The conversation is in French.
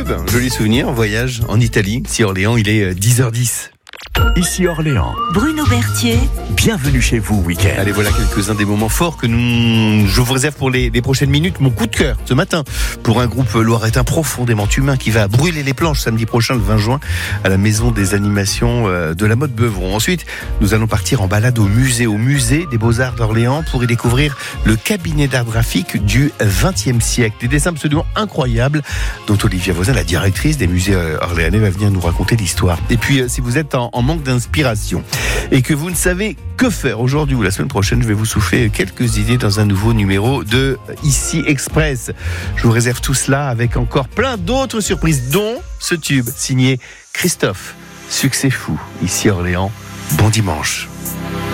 tube, joli souvenir, voyage en Italie. Ici Orléans, il est 10h10. Ici Orléans. Bruno Berthier. Bienvenue chez vous, week-end. Allez, voilà quelques-uns des moments forts que je vous réserve pour les prochaines minutes. Mon coup de cœur ce matin pour un groupe loiretain profondément humain qui va brûler les planches samedi prochain, le 20 juin, à la Maison des Animations de la Motte Beuvron. Ensuite, nous allons partir en balade au musée des Beaux-Arts d'Orléans pour y découvrir le cabinet d'art graphique du XXe siècle. Des dessins absolument incroyables dont Olivia Voisin, la directrice des musées orléanais, va venir nous raconter l'histoire. Et puis, si vous êtes en manque d'inspiration et que vous ne savez que faire aujourd'hui ou la semaine prochaine, je vais vous souffler quelques idées dans un nouveau numéro de Ici Express. Je vous réserve tout cela avec encore plein d'autres surprises, dont ce tube signé Christophe. Succès fou, ici Orléans. Bon dimanche.